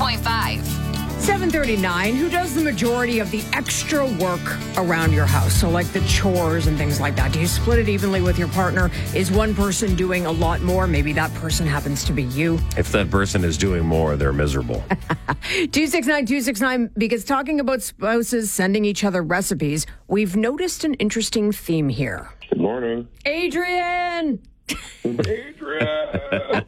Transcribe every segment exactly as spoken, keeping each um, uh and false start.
point five. seven thirty-nine. Who does the majority of the extra work around your house? So like the chores and things like that. Do you split it evenly with your partner? Is one person doing a lot more? Maybe that person happens to be you. If that person is doing more, they're miserable. two six nine, two six nine, because talking about spouses sending each other recipes, we've noticed an interesting theme here. Good morning. Adrian! Adrian!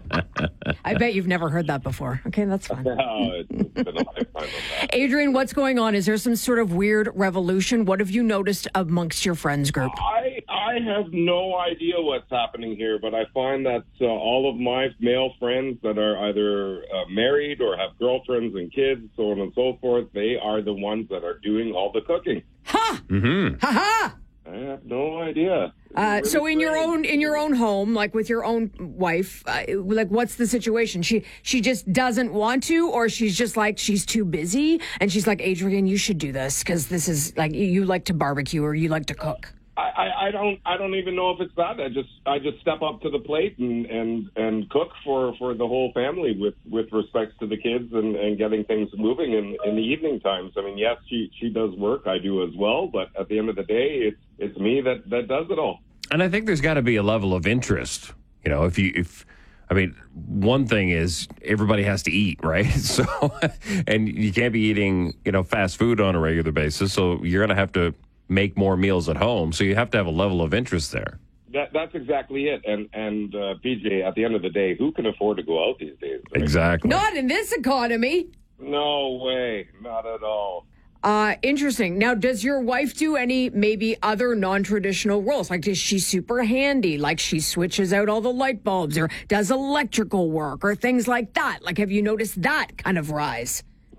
I bet you've never heard that before. Okay, that's fine. No, it's been a lifetime of that. Adrian, what's going on? Is there some sort of weird revolution? What have you noticed amongst your friends group? I I have no idea what's happening here, but I find that uh, all of my male friends that are either uh, married or have girlfriends and kids, so on and so forth, they are the ones that are doing all the cooking. Ha! Mm-hmm. Ha ha! I have no idea. Uh, Really so in your strange. own in your own home, like with your own wife, uh, like what's the situation? She she just doesn't want to, or she's just like she's too busy, and she's like, Adrian, you should do this because this is like you like to barbecue or you like to cook. I, I, I don't I don't even know if it's that. I just I just step up to the plate and, and, and cook for, for the whole family with, with respect to the kids and, and getting things moving in, in the evening times. I mean, yes, she, she does work. I do as well. But at the end of the day, it's it's me that, that does it all. And I think there's got to be a level of interest. You know, if you if I mean, one thing is everybody has to eat, right? So, and you can't be eating, you know, fast food on a regular basis. So you're going to have to make more meals at home. So you have to have a level of interest there. That, that's exactly it. And, and uh, P J, at the end of the day, who can afford to go out these days? Right? Exactly. Not in this economy. No way. Not at all. Uh, interesting. Now, does your wife do any maybe other non-traditional roles? Like, is she super handy? Like, she switches out all the light bulbs or does electrical work or things like that? Like, have you noticed that kind of rise?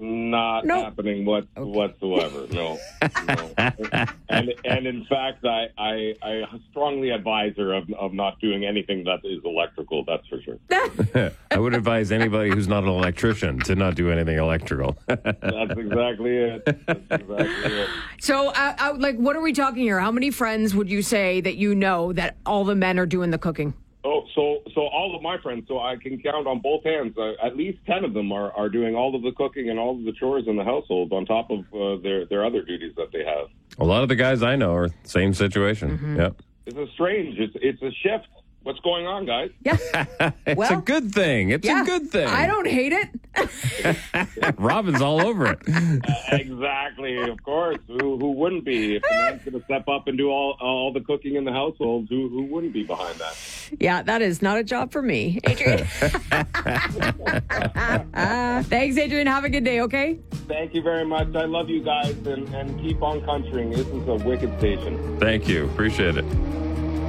Not Nope. happening what, whatsoever. No. no. And and in fact, I, I, I strongly advise her of, of not doing anything that is electrical. That's for sure. I would advise anybody who's not an electrician to not do anything electrical. That's exactly it. That's exactly it. So, uh, uh, like, what are we talking here? How many friends would you say that you know that all the men are doing the cooking? Oh, so so all of my friends, so I can count on both hands. Uh, at least ten of them are, are doing all of the cooking and all of the chores in the household on top of uh, their their other duties that they have. A lot of the guys I know are same situation. Mm-hmm. Yep. It's a strange. It's it's a shift. What's going on, guys? Yeah. It's Well, a good thing. It's yeah. a good thing. I don't hate it. Robin's all over it. Exactly, of course. Who who wouldn't be? If the man's going to step up and do all all the cooking in the household, who who wouldn't be behind that? Yeah, that is not a job for me. Adrian. uh, thanks, Adrian. Have a good day, okay? Thank you very much. I love you guys, and, and keep on countrying. This is a wicked station. Thank you. Appreciate it.